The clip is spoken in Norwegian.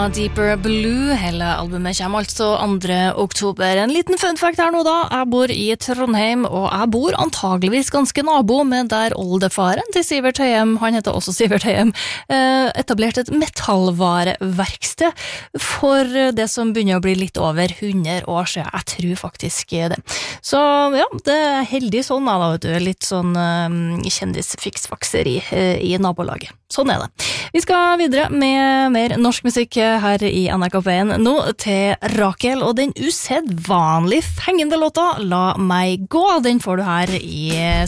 Deeper Blue. Hele albumet kommer altså 2. oktober. En liten fun fact her nå da. Jeg bor i Trondheim, og jeg bor antageligvis ganske nabo med der oldefaren til Sivert Høyem, han heter også Sivert Høyem, etablerte et metallvareverksted for det som begynner å bli litt over 100 år siden. Jeg tror faktisk det. Så ja, det er heldig sånn da, vet du. Litt sånn kjendisfiksfakseri i nabolaget. Sånn er det. Vi skal videre med mer norsk musikk her i NRK P1. Nå til Rakel og den usedvanlig fengende låta La meg gå. Den får du her i